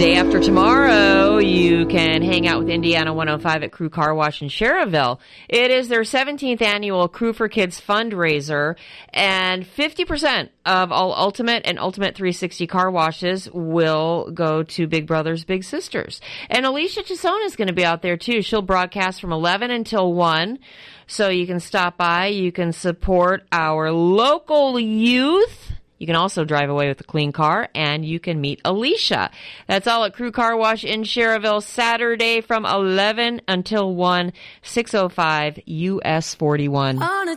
Day after tomorrow, you can hang out with Indiana 105 at Crew Car Wash in Sherrville. It is their 17th annual Crew for Kids fundraiser, and 50% of all Ultimate and Ultimate 360 car washes will go to Big Brothers Big Sisters. And Alicia Chisona is going to be out there too. She'll broadcast from 11 until 1. So you can stop by, you can support our local youth. You can also drive away with a clean car, and you can meet Alicia. That's all at Crew Car Wash in Sherrville, Saturday from 11 until 1, 605 US 41. On a